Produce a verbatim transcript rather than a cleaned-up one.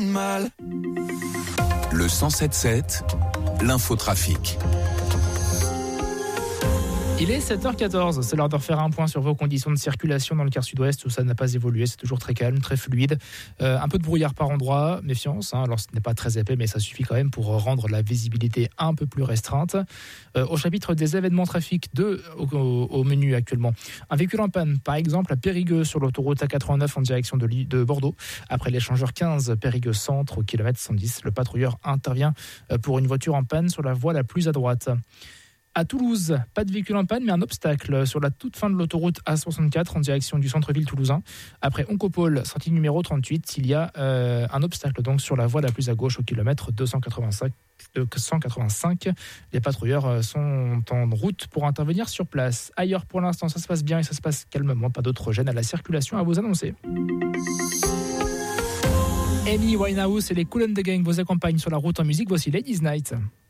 Mal. Le cent sept sept, l'infotrafic. Il est sept heures quatorze, c'est l'heure de refaire un point sur vos conditions de circulation dans le quart sud-ouest où ça n'a pas évolué, c'est toujours très calme, très fluide. Euh, un peu de brouillard par endroit, méfiance, hein, alors ce n'est pas très épais mais ça suffit quand même pour rendre la visibilité un peu plus restreinte. Euh, au chapitre des événements trafic, deux au, au, au menu actuellement. Un véhicule en panne, par exemple à Périgueux sur l'autoroute A quatre-vingt-neuf en direction de, de Bordeaux. Après l'échangeur quinze Périgueux centre au kilomètre cent dix, le patrouilleur intervient pour une voiture en panne sur la voie la plus à droite. À Toulouse, pas de véhicule en panne, mais un obstacle sur la toute fin de l'autoroute A soixante-quatre en direction du centre-ville toulousain. Après Oncopole, sortie numéro trente-huit, il y a euh, un obstacle donc sur la voie la plus à gauche au kilomètre deux cent quatre-vingt-cinq. Les patrouilleurs sont en route pour intervenir sur place. Ailleurs, pour l'instant, ça se passe bien et ça se passe calmement. Pas d'autres gênes à la circulation à vous annoncer. Amy Winehouse et les Kool and the Gang vous accompagnent sur la route en musique. Voici Ladies Night.